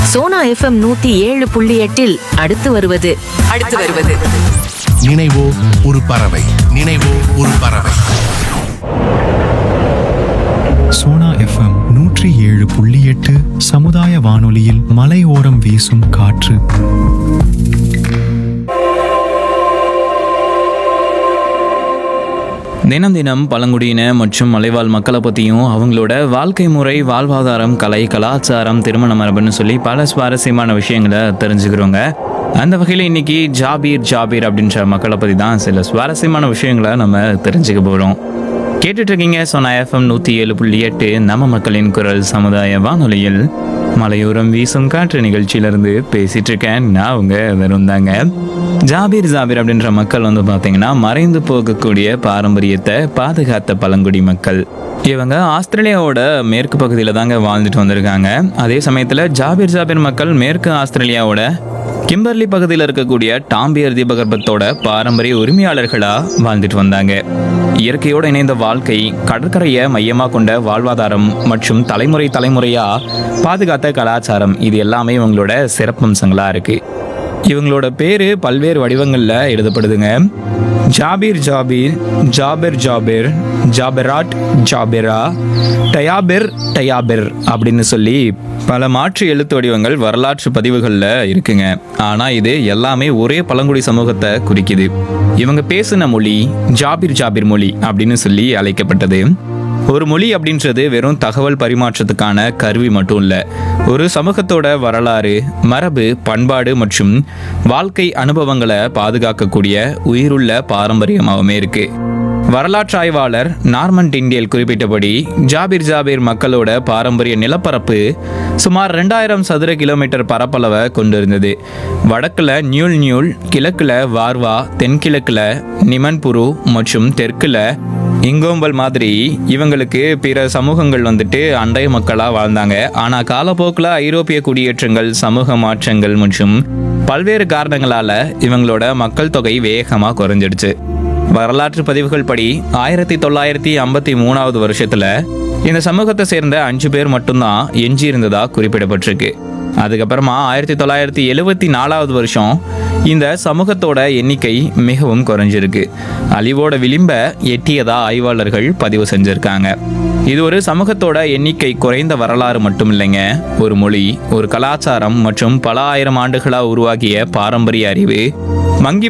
Sona FM 107.8 அடுத்து வருவது நினைவோ ஒரு பறவை. சோனா எஃப்எம் 107.8 சமுதாய வானொலியில் மலையோரம் வீசும் காற்று. தினம் தினம் பழங்குடியின மற்றும் மலைவாழ் மக்களை பற்றியும் அவங்களோட வாழ்க்கை முறை, வாழ்வாதாரம், கலை, கலாச்சாரம், திருமண மரபுன்னு சொல்லி பல சுவாரஸ்யமான விஷயங்களை தெரிஞ்சுக்கிறோங்க. அந்த வகையில் இன்னைக்கு ஜாபீர் அப்படின்ற மக்களை பற்றி தான் சில சுவாரஸ்யமான விஷயங்களை நம்ம தெரிஞ்சுக்க போகிறோம். கேட்டுட்டு இருக்கீங்க சோனா எஃப்எம் 107.8 நம்ம மக்களின் குரல் சமுதாய வானொலியில் மலையோரம் வீசும் காற்று நிகழ்ச்சியிலிருந்து பேசிட்டு இருக்கேன். நான் உங்க இருந்தாங்க. ஜாபீர் அப்படின்ற மக்கள் பார்த்தீங்கன்னா மறைந்து போகக்கூடிய பாரம்பரியத்தை பாதுகாத்த பழங்குடி மக்கள். இவங்க ஆஸ்திரேலியாவோட மேற்கு பகுதியில் தாங்க வாழ்ந்துட்டு வந்திருக்காங்க. அதே சமயத்தில் ஜாபீர் மக்கள் மேற்கு ஆஸ்திரேலியாவோட கிம்பர்லி பகுதியில் இருக்கக்கூடிய டாம்பியர் தீபகற்பத்தோட பாரம்பரிய உரிமையாளர்களாக வாழ்ந்துட்டு வந்தாங்க. இயற்கையோடு இணைந்த வாழ்க்கை, கடற்கரையை மையமாக கொண்ட வாழ்வாதாரம் மற்றும் தலைமுறையாக பாதுகாத்த கலாச்சாரம், இது எல்லாமே இவங்களோட சிறப்பம்சங்களாக இருக்குது. இவங்களோட பேர் பல்வேறு வடிவங்களில் எழுதப்படுதுங்க. ஜாபீர், ஜாபெராட், ஜாபெரா, டயாபெர் அப்படின்னு சொல்லி பல மாற்று எழுத்து வடிவங்கள் வரலாற்று பதிவுகளில் இருக்குங்க. ஆனால் இது எல்லாமே ஒரே பழங்குடி சமூகத்தை குறிக்குது. இவங்க பேசின மொழி ஜாபீர் மொழி அப்படின்னு சொல்லி அழைக்கப்பட்டது. ஒரு மொழி அப்படின்றது வெறும் தகவல் பரிமாற்றத்துக்கான கருவி மட்டும் இல்லை, ஒரு சமூகத்தோட வரலாறு, மரபு, பண்பாடு மற்றும் வாழ்க்கை அனுபவங்களை பாதுகாக்கக்கூடிய உயிருள்ள பாரம்பரியமாகவுமே இருக்கு. வரலாற்று ஆய்வாளர் நார்மன் டிண்டியல் குறிப்பிட்டபடி ஜாபீர் மக்களோட பாரம்பரிய நிலப்பரப்பு சுமார் 2000 சதுர கிலோமீட்டர் பரப்பளவை கொண்டிருந்தது. வடக்குல நியூல், கிழக்குல வார்வா, தென்கிழக்குல நிமன்புரு மற்றும் தெற்குல இங்கோம்பல் மாதிரி இவங்களுக்கு பிற சமூகங்கள் அண்டை மக்களாக வாழ்ந்தாங்க. ஆனால் காலப்போக்கில் ஐரோப்பிய குடியேற்றங்கள், சமூக மாற்றங்கள் மற்றும் பல்வேறு காரணங்களால் இவங்களோட மக்கள் தொகை வேகமாக குறைஞ்சிடுச்சு. வரலாற்று பதிவுகள் படி 1953 வருஷத்துல இந்த சமூகத்தை சேர்ந்த 5 பேர் மட்டும்தான் எஞ்சி இருந்ததா குறிப்பிடப்பட்டிருக்கு. அதுக்கப்புறமா 1974 வருஷம் இந்த சமூகத்தோட எண்ணிக்கை மிகவும் குறைஞ்சிருக்கு. அழிவோட விளிம்ப எட்டியதா ஆய்வாளர்கள் பதிவு செஞ்சிருக்காங்க. இது ஒரு சமூகத்தோட எண்ணிக்கை குறைந்த வரலாறு மட்டும் இல்லைங்க, ஒரு மொழி, ஒரு கலாச்சாரம் மற்றும் பல ஆயிரம் ஆண்டுகளாக உருவாகிய பாரம்பரிய அறிவு மங்கி